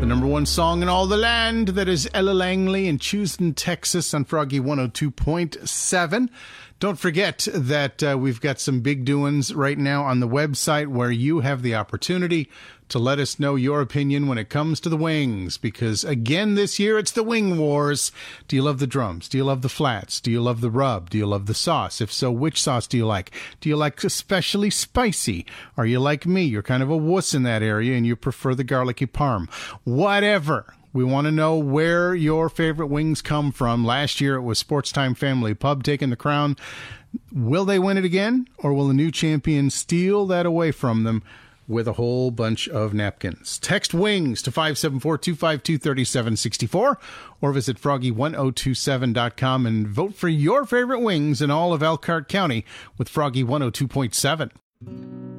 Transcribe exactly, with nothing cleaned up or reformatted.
The number one song in all the land, that is Ella Langley in Houston, Texas on Froggy one oh two point seven. Don't forget that uh, we've got some big doings right now on the website where you have the opportunity to let us know your opinion when it comes to the wings, because again this year it's the wing wars. Do you love the drums? Do you love the flats? Do you love the rub? Do you love the sauce? If so, which sauce do you like? Do you like especially spicy? Are you like me? You're kind of a wuss in that area and you prefer the garlicky parm. Whatever. We want to know where your favorite wings come from. Last year it was Sports Time Family Pub taking the crown. Will they win it again, or will the new champion steal that away from them with a whole bunch of napkins? Text WINGS to five seven four, two five two, three seven six four or visit froggy one oh two seven dot com and vote for your favorite wings in all of Elkhart County with Froggy one oh two point seven.